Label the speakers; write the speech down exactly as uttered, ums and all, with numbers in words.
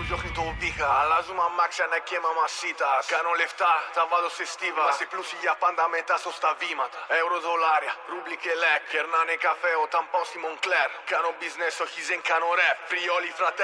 Speaker 1: διώχνει το βήχα. Αλλάζουμε αμάξια να και μαμασίτα. Κάνω λεφτά, τα βάλω σε στίβα. Είμαστε πλούσιοι για πάντα μετά στο στα βήματα. Ευρώ, δολάρια, ρούμπλι και λεκ. Κερνάνε καφέ όταν πάω στη Μονκλέρ. Κάνω business, όχι δεν κάνω rap. Φριόλι φράτε.